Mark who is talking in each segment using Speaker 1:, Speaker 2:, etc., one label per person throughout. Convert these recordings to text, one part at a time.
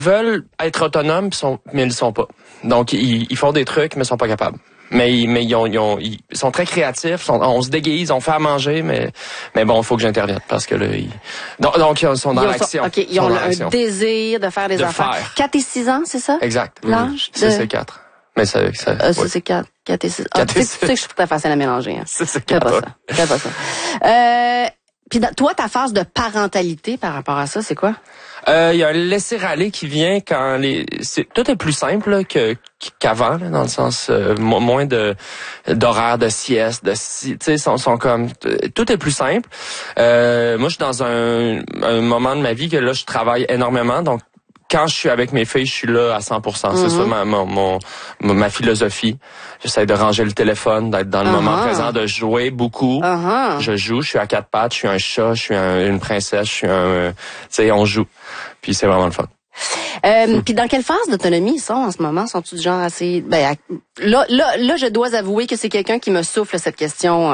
Speaker 1: veulent être autonomes, mais ils le sont pas. Donc, ils font des trucs, mais ils sont pas capables. Mais ils sont très créatifs. On se déguise, on fait à manger, mais bon, il faut que j'intervienne parce que là, donc ils sont dans l'action.
Speaker 2: OK, ils ont un désir de faire des affaires. 4 et 6 ans, c'est ça?
Speaker 1: Exact.
Speaker 2: L'âge?
Speaker 1: C'est 4. Mais ça
Speaker 2: c'est 4 et 6. Tu sais que je suis très facile à mélanger. Hein.
Speaker 1: C'est
Speaker 2: 4. Fais pas ça. Puis toi, ta phase de parentalité par rapport à ça, c'est quoi?
Speaker 1: Il y a un laisser-aller qui vient quand tout est plus simple là, qu'avant, là, dans le sens moins d'horaires de sieste, tu sais, sont comme tout est plus simple. Moi, je suis dans un moment de ma vie que là, je travaille énormément, donc quand je suis avec mes filles, je suis là à 100%. C'est ça ma philosophie. J'essaie de ranger le téléphone, d'être dans le moment présent, de jouer beaucoup. Je joue, je suis à 4 pattes, je suis un chat, je suis une princesse, je suis tu sais, on joue. Puis c'est vraiment le fun.
Speaker 2: Puis dans quelle phase d'autonomie ils sont en ce moment? Sont-ils du genre assez... là, je dois avouer que c'est quelqu'un qui me souffle cette question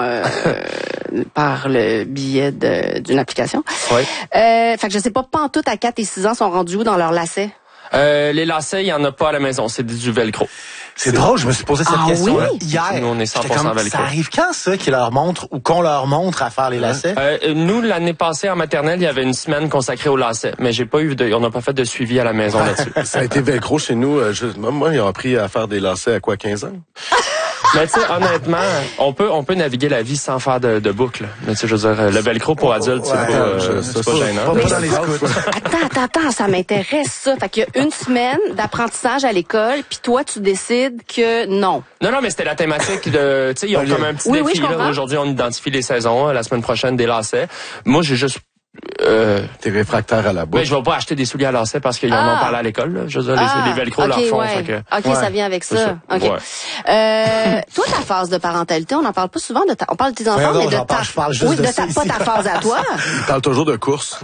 Speaker 2: par le biais d'une application.
Speaker 1: Oui.
Speaker 2: Fait que je sais pas en tout à 4 et 6 ans sont rendus où dans leurs lacets?
Speaker 1: Les lacets, il y en a pas à la maison, c'est du velcro.
Speaker 3: C'est drôle, je me suis posé cette question hier.
Speaker 1: Nous, on est 100% velcro.
Speaker 3: Ça arrive quand ça qu'ils leur montrent ou qu'on leur montre à faire les lacets?
Speaker 1: Nous, l'année passée en maternelle, il y avait une semaine consacrée aux lacets, mais on n'a pas fait de suivi à la maison là-dessus.
Speaker 4: Ça a été velcro chez nous. Moi, ils ont appris à faire des lacets à 15 ans?
Speaker 1: Mais tu sais, honnêtement, on peut naviguer la vie sans faire de boucle. Mais tu sais, je veux dire, le velcro pour adultes, c'est pas gênant.
Speaker 3: Pas dans les scouts.
Speaker 2: Attends, ça m'intéresse ça. Fait qu'il y a une semaine d'apprentissage à l'école, puis toi, tu décides que non.
Speaker 1: Non, mais c'était la thématique de, tu sais, ils ont comme un petit défi, là. Aujourd'hui, on identifie les saisons, la semaine prochaine, des lacets. Moi, j'ai juste
Speaker 4: T'es réfractaire à la boucle.
Speaker 1: Ben, je vais pas acheter des souliers à lacets parce qu'ils en ont parlé à l'école, là. Je veux dire, les velcro leur font.
Speaker 2: Ouais.
Speaker 1: Fait que,
Speaker 2: ça vient avec ça. OK.
Speaker 1: Ouais.
Speaker 2: Toi, ta phase de parentalité, on n'en parle pas souvent on parle de tes enfants, mais de ta...
Speaker 3: Je parle juste de ça
Speaker 2: pas ta phase à toi.
Speaker 4: Il parle toujours de course.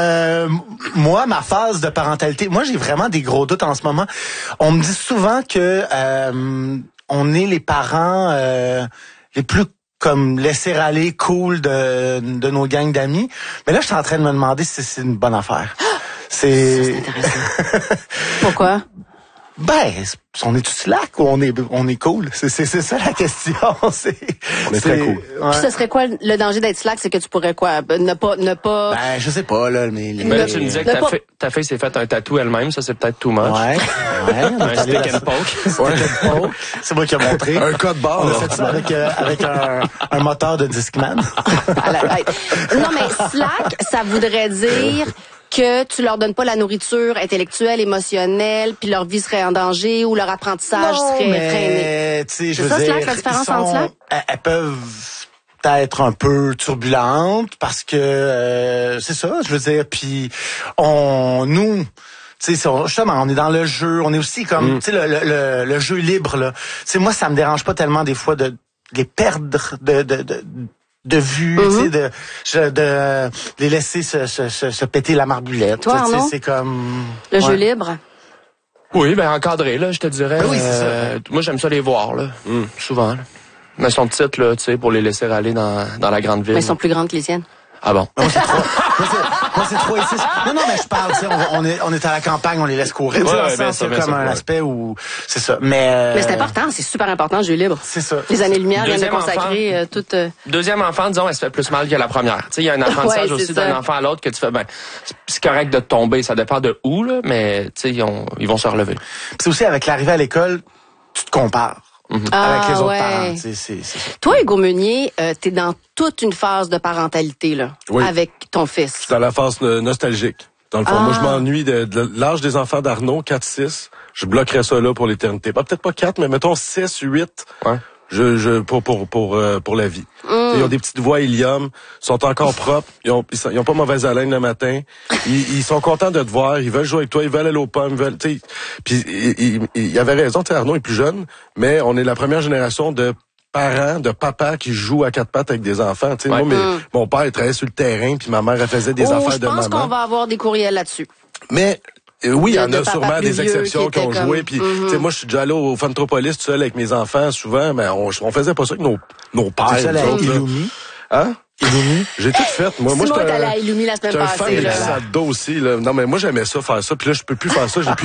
Speaker 3: Moi, ma phase de parentalité, moi, j'ai vraiment des gros doutes en ce moment. On me dit souvent que on est les parents les plus comme laisser aller cool de nos gangs d'amis. Mais là, je suis en train de me demander si c'est une bonne affaire.
Speaker 2: C'est intéressant. Pourquoi?
Speaker 3: Ben, on est tout slack ou on est cool? C'est ça la question.
Speaker 4: On est très cool.
Speaker 2: Ouais. Puis ce serait quoi le danger d'être slack? C'est que tu pourrais quoi? Ne pas...
Speaker 3: Ben, je sais pas, là, mais...
Speaker 1: Ben là, tu me disais que ta fille s'est fait un tatou elle-même, ça c'est peut-être too much.
Speaker 3: Ouais.
Speaker 1: Un stick and poke.
Speaker 3: C'est moi qui ai montré.
Speaker 4: Un code barre.
Speaker 3: On a fait ça avec un moteur de Discman.
Speaker 2: Non, mais slack, ça voudrait dire que tu leur donnes pas la nourriture intellectuelle, émotionnelle, puis leur vie serait en danger ou leur apprentissage serait freiné.
Speaker 3: C'est
Speaker 2: ça, slack, la différence entre slack?
Speaker 3: Elles peuvent être un peu turbulentes parce que c'est ça, je veux dire. Puis nous. Tu sais, justement, on est dans le jeu, on est aussi comme, tu sais, le jeu libre là. Tu sais, moi, ça me dérange pas tellement des fois de les perdre de vue, tu sais, de les laisser se péter la marboulette.
Speaker 2: Toi,
Speaker 3: tu sais,
Speaker 2: Arnaud?
Speaker 3: c'est comme
Speaker 2: le jeu libre.
Speaker 1: Oui, ben encadré là, je te dirais.
Speaker 3: Oui, c'est ça.
Speaker 1: Moi, j'aime ça les voir là, souvent. Là. Mais elles sont petites là, tu sais, pour les laisser aller dans la grande ville.
Speaker 2: Mais elles sont plus grandes que les siennes.
Speaker 1: Ah bon?
Speaker 3: Moi, c'est 3 et 6. Non, mais je parle, tu sais, on est à la campagne, on les laisse courir.
Speaker 1: Ouais,
Speaker 3: dans le sens, c'est comme un aspect où c'est ça. Mais
Speaker 2: c'est important, c'est super important, le jeu libre.
Speaker 3: C'est ça.
Speaker 2: Les années-lumière viennent de consacrer toute...
Speaker 1: Deuxième enfant, disons, elle se fait plus mal que la première. Tu sais, il y a un apprentissage aussi d'un enfant à l'autre que tu fais, c'est correct de tomber, ça dépend de où, là, mais tu sais, ils vont se relever.
Speaker 3: Puis c'est aussi avec l'arrivée à l'école, tu te compares. Avec les autres parents. C'est ça.
Speaker 2: Toi, Hugo Meunier, t'es dans toute une phase de parentalité là, avec ton fils.
Speaker 4: C'est dans la phase nostalgique. Dans le fond, moi, je m'ennuie de l'âge des enfants d'Arnaud, 4-6. Je bloquerais ça là pour l'éternité. Peut-être pas 4, mais mettons 6, 8. Ouais. Pour la vie. Ils ont des petites voix hélium, sont encore propres, ils ont pas mauvaise haleine le matin. Ils sont contents de te voir, ils veulent jouer avec toi, ils veulent aller aux pommes, puis il avait raison, Arnaud est plus jeune, mais on est la première génération de parents, de papas qui jouent à 4 pattes avec des enfants. Moi, mon père il travaillait sur le terrain, puis ma mère elle faisait des affaires de maman.
Speaker 2: Je pense qu'on va avoir des courriels là-dessus.
Speaker 4: Mais oui, il y en a sûrement des exceptions qui ont joué.
Speaker 2: Puis,
Speaker 4: moi, je suis déjà allé au Fantropolis tout seul avec mes enfants, souvent, mais on faisait pas ça avec nos pères.
Speaker 3: Tu es allé avec Illumi?
Speaker 4: Hein?
Speaker 3: Illumi?
Speaker 4: J'ai tout fait. Moi,
Speaker 2: Simon est allé à Illumi la semaine
Speaker 4: j'étais un fan
Speaker 2: passée.
Speaker 4: des glissades d'eau aussi. Là. Non, mais moi, j'aimais ça, faire ça. Puis là, je peux plus faire ça. J'ai plus